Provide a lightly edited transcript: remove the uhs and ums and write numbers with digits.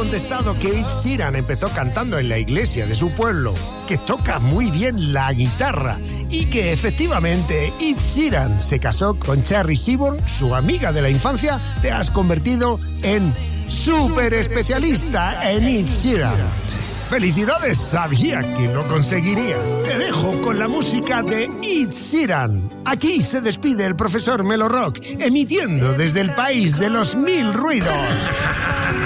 contestado que Ed Sheeran empezó cantando en la iglesia de su pueblo, que toca muy bien la guitarra y que efectivamente Ed Sheeran se casó con Cherry Seaborn, su amiga de la infancia, te has convertido en súper especialista en Ed Sheeran. ¡Felicidades! Sabía que lo conseguirías. Te dejo con la música de Ed Sheeran. Aquí se despide el profesor Melo Rock, emitiendo desde el país de los 1000 ruidos.